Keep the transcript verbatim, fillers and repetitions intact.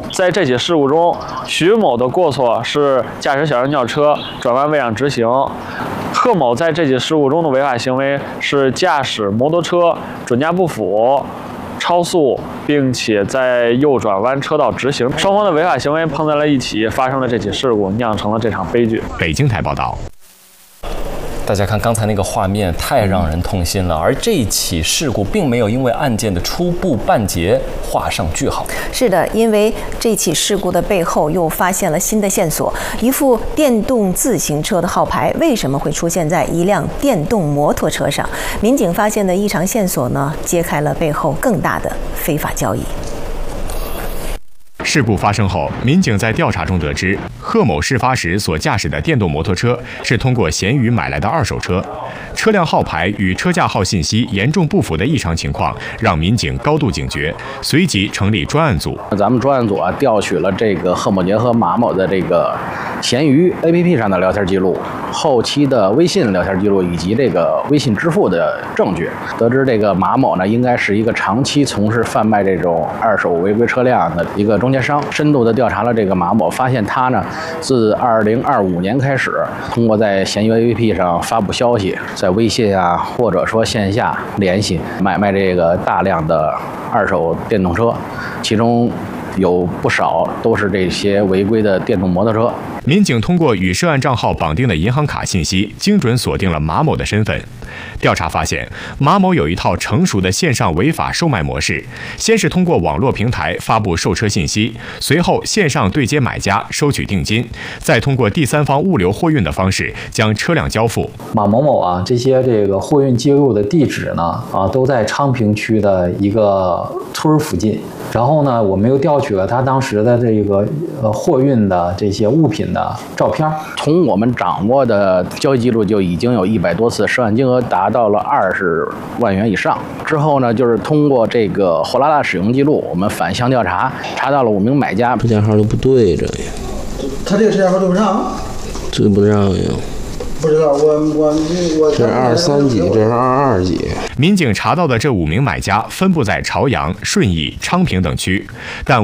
在这起事故中，徐某的过错是驾驶小型轿车转弯未让直行，贺某在这起事故中的违法行为是驾驶摩托车准驾不符、超速，并且在右转弯车道直行，双方的违法行为碰在了一起，发生了这起事故，酿成了这场悲剧。 北京台报道。 大家看刚才那个画面，太让人痛心了。而这起事故并没有因为案件的初步办结画上句号。 是的，因为这起事故的背后又发现了新的线索。一副电动自行车的号牌为什么会出现在一辆电动摩托车上？民警发现的异常线索呢，揭开了背后更大的非法交易。 事故发生后，民警在调查中得知，贺某事发时所驾驶的电动摩托车是通过闲鱼买来的二手车，车辆号牌与车架号信息严重不符的异常情况，让民警高度警觉，随即成立专案组。 咱们专案组啊，调取了这个贺某杰和马某的这个闲鱼 A P P 上的聊天记录、后期的微信聊天记录以及这个微信支付的证据，得知这个马某呢，应该是一个长期从事贩卖这种二手违规车辆的一个中间商。深度的调查了这个马某，发现他呢，自二零二五年开始，通过在闲鱼 A P P 上发布消息，在微信啊，或者说线下联系买卖这个大量的二手电动车，其中有不少都是这些违规的电动摩托车。 民警通过与涉案账号绑定的银行卡信息，精准锁定了马某的身份。调查发现，马某有一套成熟的线上违法售卖模式，先是通过网络平台发布售车信息，随后线上对接买家收取定金，再通过第三方物流货运的方式将车辆交付。 马某某啊，这些这个货运接入的地址呢，啊，都在昌平区的一个村儿附近。然后呢，我们又调取了他当时的这个呃货运的这些物品的照片。 从我们掌握的交易记录，就已经有一百多次，涉案金额达到了二十万元以上。之后呢，就是通过这个货拉拉使用记录，我们反向调查，查到了五名买家。 车架号都不对着呀， 他这个车架号对不上， 对不上呀。 不知道，我我我这是二三几，这是二二几。 民警查到的这五名买家分布在朝阳、顺义、昌平等区，但